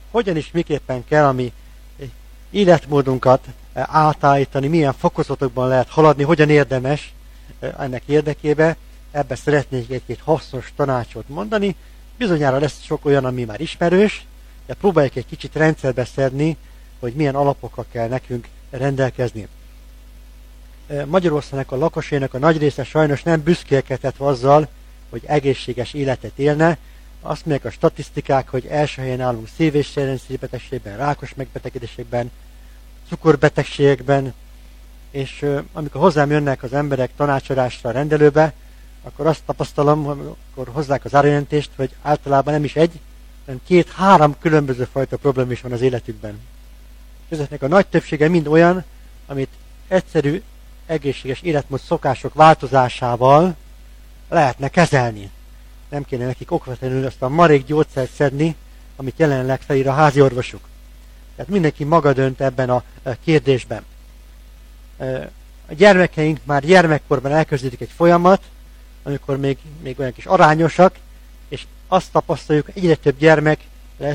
hogyan is miképpen kell a mi életmódunkat átállítani, milyen fokozatokban lehet haladni, hogyan érdemes ennek érdekébe. Ebbe szeretnék egy-két hasznos tanácsot mondani. Bizonyára lesz sok olyan, ami már ismerős, de próbáljuk egy kicsit rendszerbe szedni, hogy milyen alapokkal kell nekünk rendelkezni. Magyarországnak a lakosainak a nagy része sajnos nem büszkélkedett azzal, hogy egészséges életet élne. Azt mondják a statisztikák, hogy első helyen állunk szív- és szerrendszerbetegségben, rákos megbetegedésekben, cukorbetegségekben, és amikor hozzám jönnek az emberek tanácsadásra a rendelőbe, akkor azt tapasztalom, amikor hozzák az árjelentést, hogy általában nem is egy, hanem 2-3 különböző fajta probléma is van az életükben. Ezeknek a nagy többsége mind olyan, amit egyszerű, egészséges életmód szokások változásával lehetne kezelni. Nem kéne nekik okvetlenül azt a marék gyógyszert szedni, amit jelenleg felír a házi orvosuk. Tehát mindenki maga dönt ebben a kérdésben. A gyermekeink már gyermekkorban elkezdődik egy folyamat, amikor még olyan kis arányosak, és azt tapasztaljuk, hogy egyre több gyermek